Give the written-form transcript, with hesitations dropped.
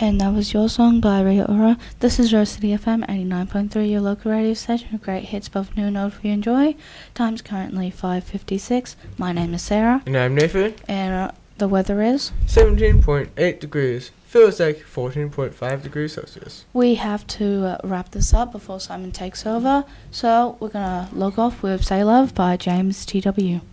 And that was your song by Ria Ora. This is Rose City FM 89.3, your local radio station with great hits both new and old for you enjoy. Time's currently 5:56. My name is Sarah. And I'm Nathan. And the weather is 17.8 degrees. Feels like 14.5 degrees Celsius. We have to wrap this up before Simon takes over. So we're going to log off with Say Love by James T.W.